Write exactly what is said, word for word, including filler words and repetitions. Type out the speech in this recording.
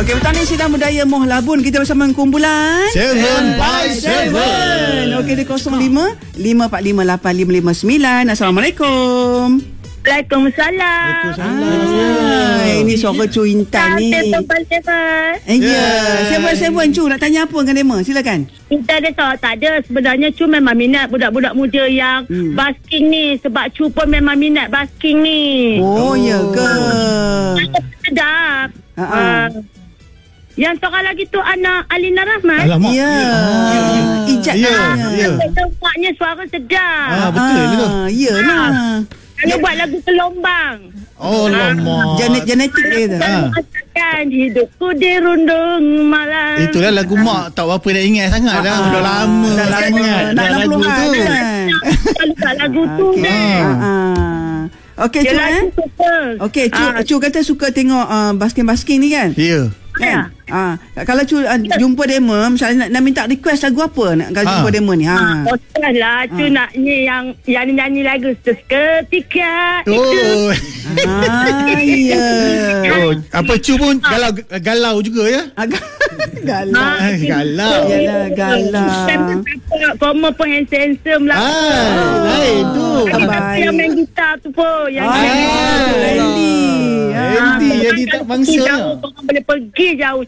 Okey, petang ni Sidang Budaya Moh Labun. Kita bersama kumpulan Seven by Seven. Okey, di kosong lima lima empat lima lapan lima lima sembilan. Assalamualaikum. Waalaikumsalam. Ah, ini suara Cu Intan ni. Seven by Seven. Eh, ya. Seven Seven Cu nak tanya apa dengan Dema? Silakan. Kita ada soal tak ada. Sebenarnya Cu memang minat budak-budak muda yang Hmm. basking ni. Sebab Cu pun memang minat basking ni. Oh, ya ke? Sedap. Ha, ha. Ah. Yang seorang lagi tu anak Alina Rahman. Alamak. Ya. Ijat Ya, ya. Tempatnya suara sedap. Ah, betul Ah, tu. Yalah. Kalau buat lagu Gelombang. Oh, lama. Genet genetik dia tu. Ah. Merasakan hidupku dirundung malam. Itulah lagu mak tak berapa nak ingat sangat dah. Dah lama Dah lama. sangat Nak dah enam lagu puluhan tu. kan? Kalau tak lagu tu Okey. kan. Ah, ah. Okey, Dia Cu eh. lagu suka. Okey, Cu, Ah. Cu kata suka tengok uh, basking-basking ni kan? Ya. Kan? Ah, kalau Cu uh, jumpa Dema, misalnya nak, nak minta request lagu apa nak kalau Ah. jumpa Dema ni? Ha. Okey lah, Cu Ah. nak ni yang yang nyanyi lagu seketika itu. Oh. Ah, ya. Oh, apa Cu pun galau galau juga ya? Agak galau. Ah, galau. Yalah, galau. Koma pun handsome lah. Ah, lain tu. Baik. Tapi yang main gitar tu pun. Yang Ah, main gitar tu. Randy. Randy Ah, jadi tak bangsa. Jauh, orang boleh pergi jauh.